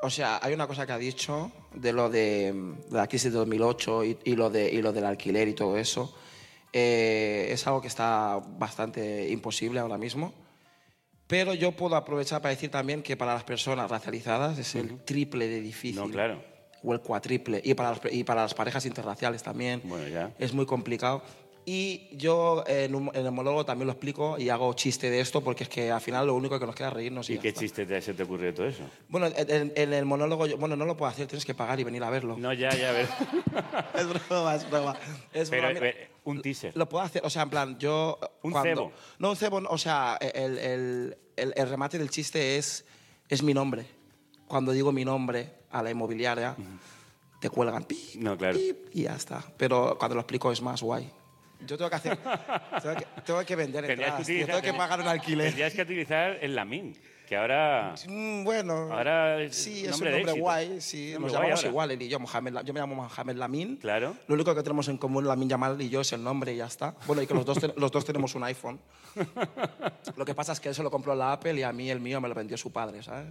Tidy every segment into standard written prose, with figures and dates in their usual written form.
O sea, hay una cosa que ha dicho de lo de la crisis de 2008 y lo del alquiler y todo eso. Es algo que está bastante imposible ahora mismo. Pero yo puedo aprovechar para decir también que para las personas racializadas es el triple de difícil. No, claro. O el cuatriple. Y para las parejas interraciales también. Bueno, ya. Es muy complicado. Y yo en el monólogo también lo explico y hago chiste de esto porque es que al final lo único que nos queda es reírnos. ¿Y qué chiste se te ocurre de todo eso? Bueno, en el monólogo, no lo puedo hacer, tienes que pagar y venir a verlo. No, ya, ver. Es broma, es broma. Pero un teaser. Lo puedo hacer, o sea, en plan, yo... ¿Un cebo? No, un cebo, o sea, el remate del chiste es mi nombre. Cuando digo mi nombre a la inmobiliaria, te cuelgan, pi, no, claro. Pip, y ya está. Pero cuando lo explico es más guay. Yo tengo que hacer... tengo que vender entradas, tengo que pagar un alquiler. Tendrías que utilizar el Lamin, que ahora... Bueno, ahora sí, es un nombre guay, sí. Nos llamamos igual, él y yo, Mohamed, yo me llamo Mohamed Lamin. Claro. Lo único que tenemos en común, Lamin Yamal y yo, es el nombre y ya está. Bueno, y que los dos tenemos un iPhone. Lo que pasa es que él se lo compró la Apple y a mí el mío me lo vendió su padre, ¿sabes?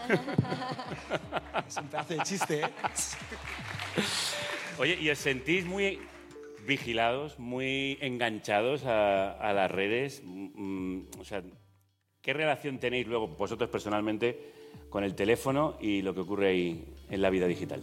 Es un pedazo de chiste, ¿eh? Oye, ¿y os sentís muy vigilados, muy enganchados a las redes? O sea, ¿qué relación tenéis luego vosotros personalmente con el teléfono y lo que ocurre ahí en la vida digital?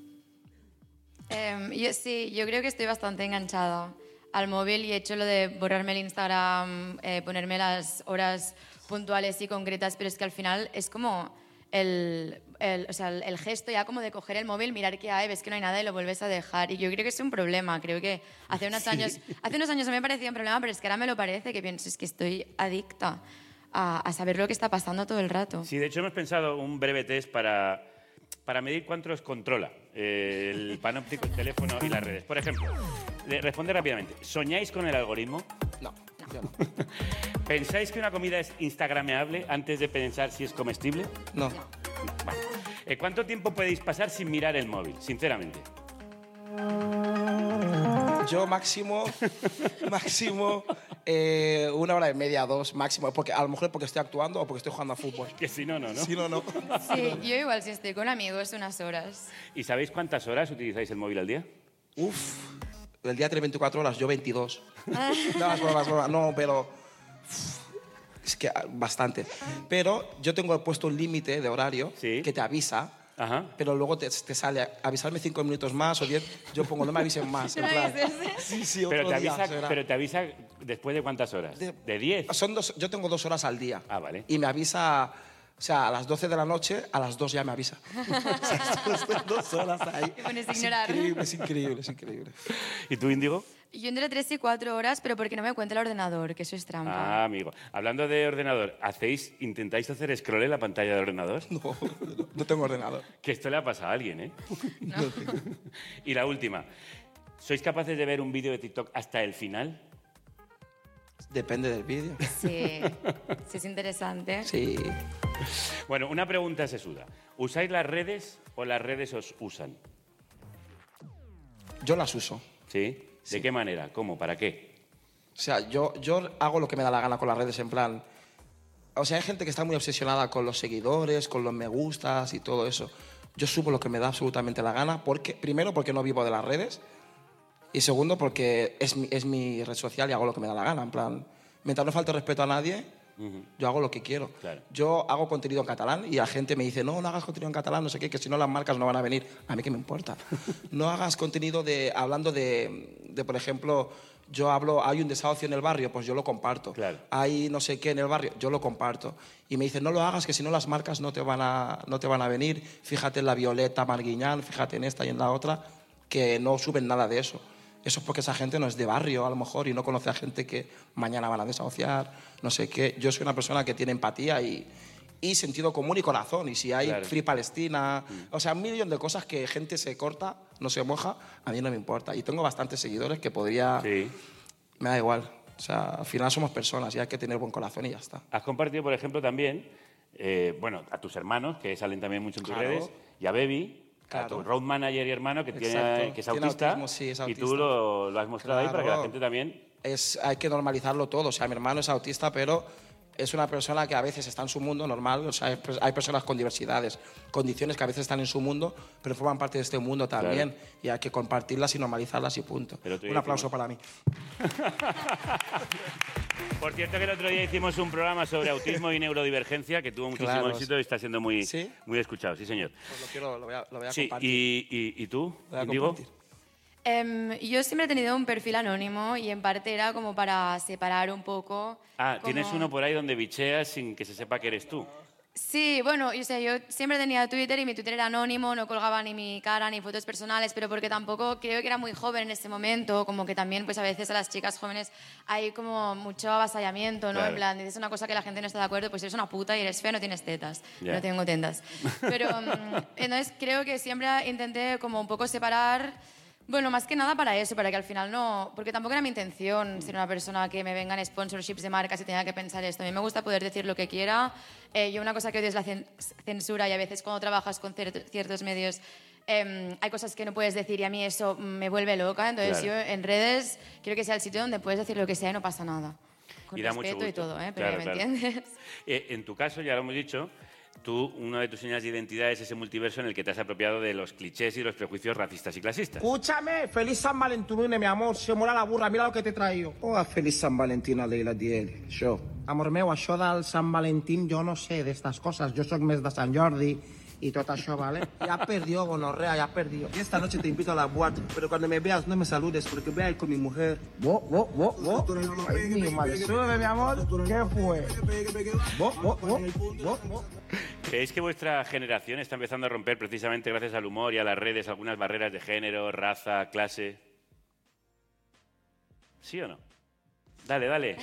Yo creo que estoy bastante enganchada al móvil y he hecho lo de borrarme el Instagram, ponerme las horas puntuales y concretas, pero es que al final es como el gesto ya como de coger el móvil, mirar qué hay, ves que no hay nada y lo vuelves a dejar. Y yo creo que es un problema. Creo que hace unos años a mí me parecía un problema, pero es que ahora me lo parece, que pienso, es que estoy adicta a saber lo que está pasando todo el rato. Sí, de hecho hemos pensado un breve test para medir cuánto os controla el panóptico, el teléfono y las redes. Por ejemplo, responde rápidamente. ¿Soñáis con el algoritmo? No. Yo no. ¿Pensáis que una comida es instagrameable antes de pensar si es comestible? No. Vale. ¿Cuánto tiempo podéis pasar sin mirar el móvil, sinceramente? Yo máximo 1 hora y media, 2 máximo, porque a lo mejor porque estoy actuando o porque estoy jugando a fútbol. Que si no, no. Si no, no. Sí, yo igual si estoy con amigos unas horas. ¿Y sabéis cuántas horas utilizáis el móvil al día? El día tiene 24 horas, yo 22. No, es broma. No, pero... Es que bastante. Pero yo tengo puesto un límite de horario que te avisa. Ajá. Pero luego te sale avisarme 5 minutos más o 10. Yo pongo, no me avisen más. En plan, sí, pero otro te avisa después de cuántas horas. ¿De 10? Yo tengo 2 horas al día. Ah, vale. Y me avisa, o sea, a las 12 de la noche, a las 2 ya me avisa. O sea, estoy 2 horas ahí. Te pones a ignorar. Es increíble. ¿Y tú, Índigo? Yo entre 3 y 4 horas, pero porque no me cuenta el ordenador, que eso es trampa. Ah, amigo. Hablando de ordenador, ¿intentáis hacer scroll en la pantalla del ordenador? No tengo ordenador. Que esto le ha pasado a alguien, ¿eh? No. Y la última. ¿Sois capaces de ver un vídeo de TikTok hasta el final? Depende del vídeo. Sí, es interesante. Sí. Bueno, una pregunta sesuda. ¿Usáis las redes o las redes os usan? Yo las uso. ¿Sí? ¿De qué manera? ¿Cómo? ¿Para qué? O sea, yo hago lo que me da la gana con las redes, en plan... O sea, hay gente que está muy obsesionada con los seguidores, con los me gustas y todo eso. Yo subo lo que me da absolutamente la gana, primero porque no vivo de las redes y segundo porque es mi red social y hago lo que me da la gana. En plan, mientras no falte respeto a nadie, yo hago lo que quiero. Claro. Yo hago contenido en catalán y la gente me dice, no hagas contenido en catalán, no sé qué, que si no las marcas no van a venir. A mí qué me importa. No hagas contenido hablando de, por ejemplo, hay un desahucio en el barrio, pues yo lo comparto. Claro. Hay no sé qué en el barrio, yo lo comparto. Y me dicen, no lo hagas, que si no las marcas no te van a venir. Fíjate en la Violeta Marguiñán, fíjate en esta y en la otra, que no suben nada de eso. Eso es porque esa gente no es de barrio, a lo mejor, y no conoce a gente que mañana van a desahuciar, no sé qué. Yo soy una persona que tiene empatía y sentido común y corazón. Y si hay Free Palestina, o sea, 1.000.000 de cosas que gente se corta, no se moja, a mí no me importa. Y tengo bastantes seguidores que podría... Sí. Me da igual. O sea, al final somos personas y hay que tener buen corazón y ya está. Has compartido, por ejemplo, también, a tus hermanos, que salen también mucho en tus redes, y a Baby... A tu road manager y hermano que es autista, autismo, sí, es autista. Y tú lo has mostrado ahí para que la gente también... Hay que normalizarlo todo. O sea, mi hermano es autista, pero es una persona que a veces está en su mundo normal, o sea, hay personas con diversidades, condiciones que a veces están en su mundo, pero forman parte de este mundo también, claro. Y hay que compartirlas y normalizarlas y punto. Un aplauso para mí. Por cierto, que el otro día hicimos un programa sobre autismo y neurodivergencia que tuvo muchísimo éxito y está siendo muy, ¿sí? Muy escuchado, sí, señor. Pues lo voy a sí, compartir. ¿Y tú, Diego? Yo siempre he tenido un perfil anónimo y en parte era como para separar un poco... Tienes uno por ahí donde bicheas sin que se sepa que eres tú. Sí, bueno, yo siempre tenía Twitter y mi Twitter era anónimo, no colgaba ni mi cara ni fotos personales, pero porque tampoco creo que era muy joven en ese momento, como que también pues a veces a las chicas jóvenes hay como mucho avasallamiento, ¿no? Claro. En plan, dices una cosa que la gente no está de acuerdo, pues eres una puta y eres fea, no tienes tetas. No tengo tetas. Pero entonces creo que siempre intenté como un poco separar... Bueno, más que nada para eso, para que al final no... Porque tampoco era mi intención ser una persona que me vengan sponsorships de marcas y tenga que pensar esto. A mí me gusta poder decir lo que quiera. Yo una cosa que odio es la censura y a veces cuando trabajas con ciertos medios hay cosas que no puedes decir y a mí eso me vuelve loca. Entonces yo en redes quiero que sea el sitio donde puedes decir lo que sea y no pasa nada. Con respeto y todo, pero ¿me entiendes? En tu caso, ya lo hemos dicho... Tú, una de tus señas de identidad es ese multiverso en el que te has apropiado de los clichés y los prejuicios racistas y clasistas. Escúchame, feliz San Valentín, mi amor. Se mola la burra, mira lo que te he traído. Oh, feliz San Valentín a Leila Diel. Yo. Amor meu, això del San Valentín, yo no sé de estas cosas. Yo soy mes de San Jordi y todo eso, ¿vale? Ya perdió, gonorrea, ya perdió. Y esta noche te invito a la boate, pero cuando me veas no me saludes porque voy a ir con mi mujer. Vos. Ay, mi madre, sube, mi amor. ¿Qué fue? Vos. ¿Creéis que vuestra generación está empezando a romper precisamente gracias al humor y a las redes algunas barreras de género, raza, clase? ¿Sí o no? Dale.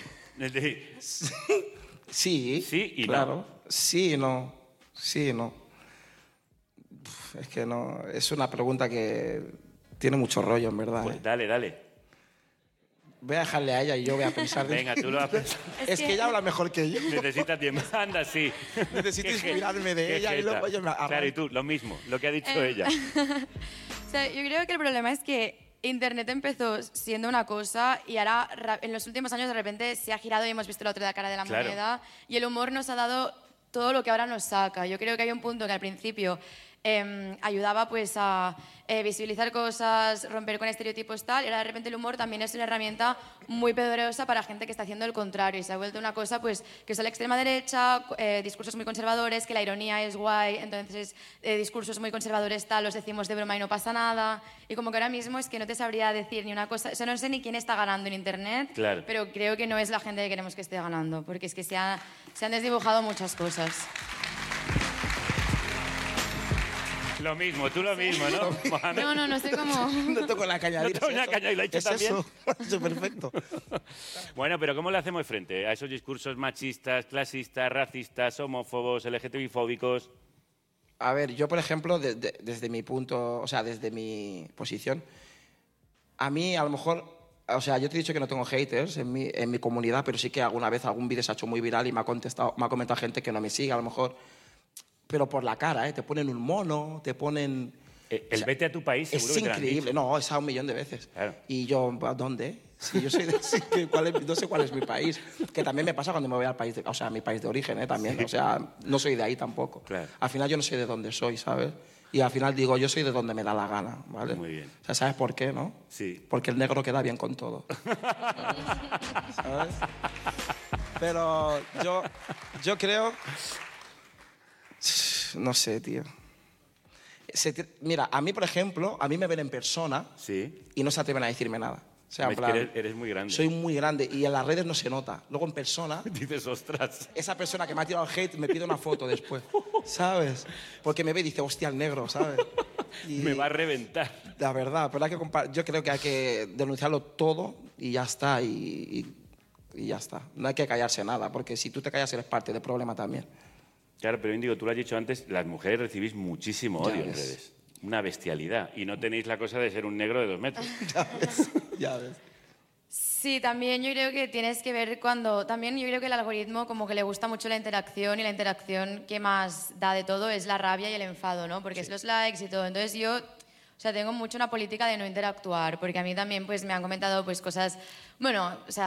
Sí. Sí y claro. no. Sí y no. Sí y no. Es que no. Es una pregunta que tiene mucho rollo, en verdad. Pues dale. Voy a dejarle a ella y yo voy a pensar. Venga, tú lo vas a pensar. Es que ella habla mejor que yo. Necesita tiempo. Anda, sí. Necesito inspirarme de ella y luego yo me arranco. Claro, y tú, lo mismo, lo que ha dicho ella. O sea, yo creo que el problema es que Internet empezó siendo una cosa y ahora en los últimos años de repente se ha girado y hemos visto la otra cara de la moneda y el humor nos ha dado todo lo que ahora nos saca. Yo creo que hay un punto que al principio ayudaba pues a visibilizar cosas, romper con estereotipos tal, y ahora de repente el humor también es una herramienta muy poderosa para gente que está haciendo el contrario y se ha vuelto una cosa pues que es a la extrema derecha, discursos muy conservadores, que la ironía es guay, entonces discursos muy conservadores tal, los decimos de broma y no pasa nada, y como que ahora mismo es que no te sabría decir ni una cosa, o sea, no sé ni quién está ganando en Internet, claro. Pero creo que no es la gente que queremos que esté ganando, porque es que se han desdibujado muchas cosas. Lo mismo, tú lo mismo, ¿no? No sé cómo... No toco la cañadita. No toco la caña y lo he hecho también. Eso, perfecto. Bueno, pero ¿cómo le hacemos frente a esos discursos machistas, clasistas, racistas, homófobos, LGTBI-fóbicos? A ver, yo, por ejemplo, desde mi punto, o sea, desde mi posición, a mí, a lo mejor, o sea, yo te he dicho que no tengo haters en mi comunidad, pero sí que alguna vez algún vídeo se ha hecho muy viral y me ha comentado gente que no me sigue, a lo mejor... Pero por la cara, ¿eh? Te ponen un mono, te ponen... O sea, vete a tu país, seguro que te lo han dicho. Es increíble, no, es a 1.000.000 de veces. Claro. Y yo, ¿dónde? Si yo soy de... no sé cuál es mi país. Que también me pasa cuando me voy al país, o sea, a mi país de origen, también. Sí. O sea, no soy de ahí tampoco. Claro. Al final yo no sé de dónde soy, ¿sabes? Y al final digo, yo soy de donde me da la gana, ¿vale? Muy bien. O sea, ¿sabes por qué, no? Sí. Porque el negro queda bien con todo. ¿Sabes? Pero yo creo... No sé, tío. Mira, a mí, por ejemplo, a mí me ven en persona y no se atreven a decirme nada. O sea, en plan, eres muy grande. Soy muy grande y en las redes no se nota. Luego en persona... Dices, ostras. Esa persona que me ha tirado el hate me pide una foto después, ¿sabes? Porque me ve y dice, hostia, el negro, ¿sabes? Y me va a reventar. La verdad, pero yo creo que hay que denunciarlo todo y ya está. Y ya está. No hay que callarse nada, porque si tú te callas eres parte del problema también. Claro, pero Índigo, tú lo has dicho antes, las mujeres recibís muchísimo odio en redes. Una bestialidad. Y no tenéis la cosa de ser un negro de 2 metros. Ya ves. Sí, también yo creo que tienes que ver cuando... También yo creo que el algoritmo como que le gusta mucho la interacción y la interacción que más da de todo es la rabia y el enfado, ¿no? Porque es los likes y todo. Entonces yo... O sea, tengo mucho una política de no interactuar, porque a mí también pues, me han comentado pues, cosas, bueno, o sea,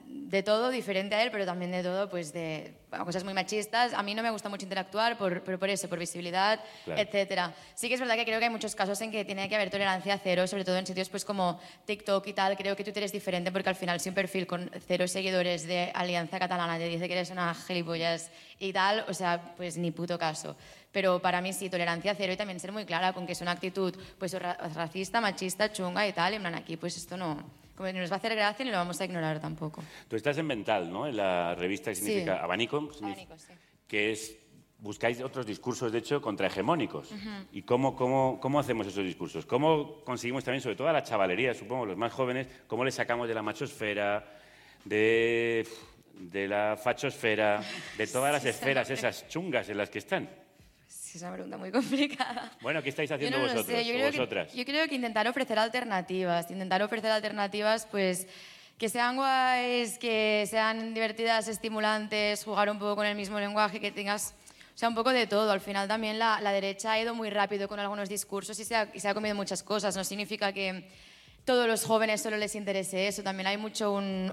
de todo diferente a él, pero también de todo, pues de cosas muy machistas. A mí no me gusta mucho interactuar por eso, por visibilidad, Claro. etcétera. Sí que es verdad que creo que hay muchos casos en que tiene que haber tolerancia cero, sobre todo en sitios pues como TikTok y tal. Creo que Twitter es diferente porque al final si un perfil con 0 seguidores de Alianza Catalana te dice que eres una gilipollas y tal, o sea, pues ni puto caso. Pero para mí sí, tolerancia cero y también ser muy clara con que es una actitud pues racista, machista, chunga y tal. Y en plan, aquí pues esto no... Como ni nos va a hacer gracia ni lo vamos a ignorar tampoco. Tú estás en Mental, ¿no? En la revista que significa Sí. Abanico, Abanico, sí. que es... Buscáis otros discursos, de hecho, contrahegemónicos. ¿Y cómo hacemos esos discursos? ¿Cómo conseguimos también, sobre todo a la chavalería, supongo, los más jóvenes, cómo les sacamos de la machosfera, de la fachosfera, de todas las esferas esas chungas en las que están? Sí, es una pregunta muy complicada. Bueno, ¿qué estáis Yo haciendo no lo vosotros sé, yo o creo vosotras? yo creo que intentar ofrecer alternativas, pues que sean guays, que sean divertidas, estimulantes, jugar un poco con el mismo lenguaje, que tengas, o sea, un poco de todo. Al final también la derecha ha ido muy rápido con algunos discursos y se ha comido muchas cosas. No significa que todos los jóvenes solo les interese eso. También hay mucho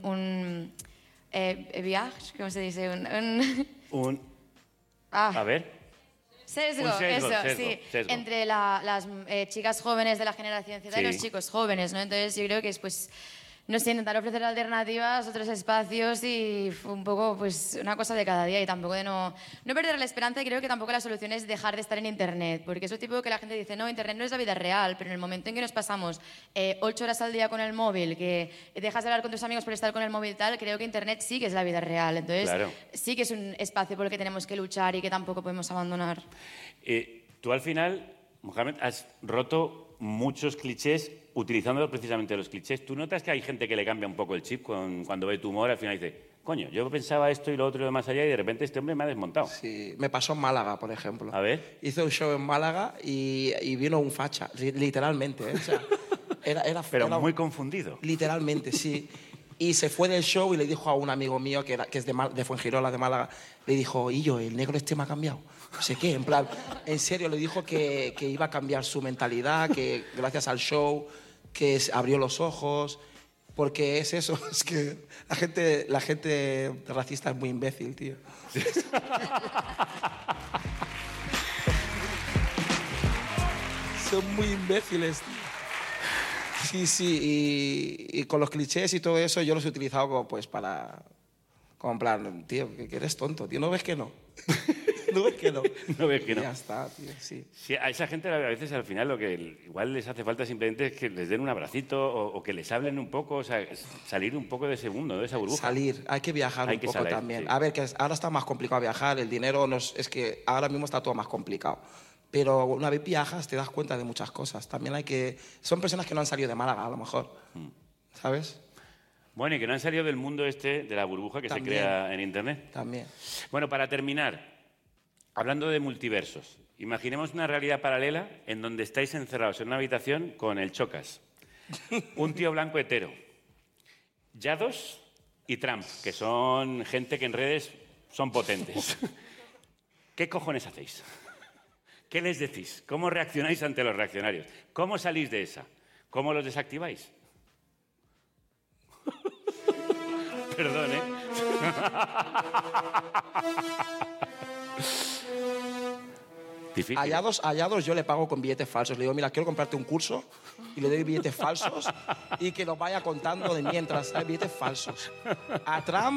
viaje, ¿cómo se dice? A ver. Sesgo, Un sesgo, eso, sesgo, sí. sesgo. Entre las chicas jóvenes de la generación Z y Sí. los chicos jóvenes, ¿no? Entonces yo creo que es, pues, no sé, intentar ofrecer alternativas, otros espacios y un poco, pues, una cosa de cada día y tampoco de no perder la esperanza. Y creo que tampoco la solución es dejar de estar en Internet, porque es lo tipo que la gente dice, no, Internet no es la vida real, pero en el momento en que nos pasamos 8 horas al día con el móvil, que dejas de hablar con tus amigos por estar con el móvil tal, creo que Internet sí que es la vida real. Entonces Claro. sí que es un espacio por el que tenemos que luchar y que tampoco podemos abandonar. Tú al final, Mohamed, has roto muchos clichés utilizando precisamente los clichés. ¿Tú notas que hay gente que le cambia un poco el chip cuando ve tu humor? Al final dice, coño, yo pensaba esto y lo otro y lo más allá y de repente este hombre me ha desmontado. Sí, me pasó en Málaga, por ejemplo. A ver. Hice un show en Málaga y vino un facha, literalmente. ¿eh? O sea, Pero era- muy confundido. Literalmente, sí. Y se fue del show y le dijo a un amigo mío que es de Fuengirola, de Málaga, le dijo, Illo, el negro este me ha cambiado. No sé qué, en plan, en serio, le dijo que iba a cambiar su mentalidad, que gracias al show, que abrió los ojos, porque es eso, es que la gente racista es muy imbécil, tío. Son muy imbéciles, tío. Sí, sí, y con los clichés y todo eso yo los he utilizado como, pues como en plan, tío, que eres tonto, tío, ¿no ves que no? ¿No ves que no? No ves que no. Ya está, tío, sí. Sí, a esa gente a veces al final lo que igual les hace falta simplemente es que les den un abracito o que les hablen un poco, o sea, salir un poco de ese mundo, de esa burbuja. Salir, hay que viajar Hay un que poco salir, también. sí. A ver, que ahora está más complicado viajar, el dinero es que ahora mismo está todo más complicado. Pero una vez viajas te das cuenta de muchas cosas. También son personas que no han salido de Málaga, a lo mejor, ¿sabes? Bueno, y que no han salido del mundo este, de la burbuja que También. se crea en Internet. También. Bueno, para terminar, hablando de multiversos, imaginemos una realidad paralela en donde estáis encerrados en una habitación con el Chocas, un tío blanco hetero, Yados y Trump, que son gente que en redes son potentes. ¿Qué cojones hacéis? ¿Qué les decís? ¿Cómo reaccionáis ante los reaccionarios? ¿Cómo salís de esa? ¿Cómo los desactiváis? Perdón, ¿eh? Difícil. Hallados yo le pago con billetes falsos. Le digo, mira, quiero comprarte un curso y le doy billetes falsos y que los vaya contando de mientras, ¿sabes? Billetes falsos. A Trump,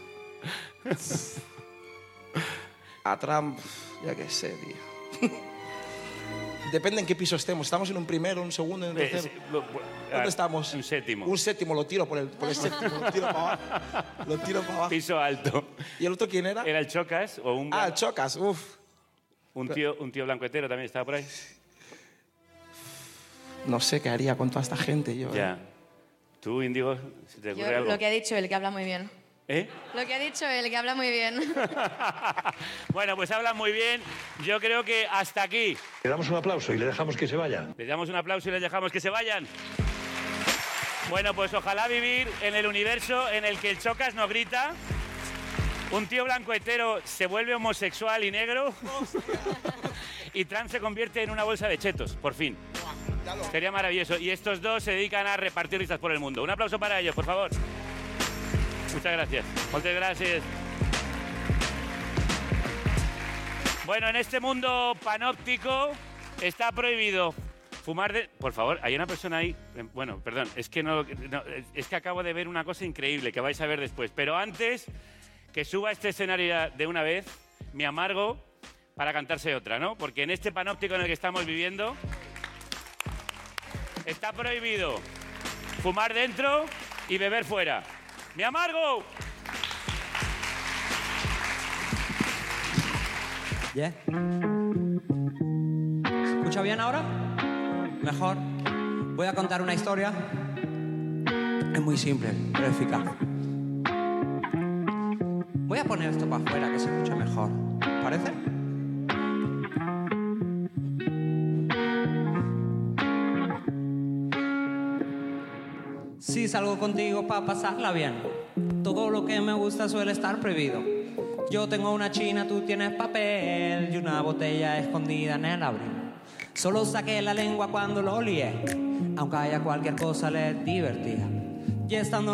ya que sé, tío. Depende en qué piso estemos. ¿Estamos en un primero, un segundo, en un tercero? ¿Dónde estamos? Un séptimo. Un séptimo, lo tiro por el séptimo, lo tiro para abajo. Lo tiro para abajo. Piso alto. ¿Y el otro quién era? ¿Era el Chocas o un, Ah, Chocas, uff. un tío blanco hetero también estaba por ahí? No sé qué haría con toda esta gente yo. Ya. ¿Tú, Índigo, se te ocurre Yo, algo? lo que ha dicho él, que habla muy bien. ¿Eh? Lo que ha dicho él, que habla muy bien. Bueno, pues hablan muy bien. Yo creo que hasta aquí. Le damos un aplauso y le dejamos que se vaya. Les damos un aplauso y les dejamos que se vayan. Bueno, pues ojalá vivir en el universo en el que el Chocas no grita, un tío blanco hetero se vuelve homosexual y negro y Trump se convierte en una bolsa de chetos, por fin. Sería maravilloso. Y estos dos se dedican a repartir risas por el mundo. Un aplauso para ellos, por favor. Muchas gracias. Muchas gracias. Bueno, en este mundo panóptico está prohibido fumar de... Por favor, hay una persona ahí... Bueno, perdón, es que es que acabo de ver una cosa increíble que vais a ver después. Pero antes que suba a este escenario de una vez, me amargo para cantarse otra, ¿no? Porque en este panóptico en el que estamos viviendo está prohibido fumar dentro y beber fuera. ¡Me amargo! Yeah. ¿Se escucha bien ahora? Mejor. Voy a contar una historia. Es muy simple, pero eficaz. Voy a poner esto para afuera, que se escuche mejor. ¿Parece? Si salgo contigo para pasarla bien, todo lo que me gusta suele estar prohibido. Yo tengo una china, tú tienes papel y una botella escondida en el abrigo. Solo saqué la lengua cuando lo lié, aunque haya cualquier cosa le divertía. Y estando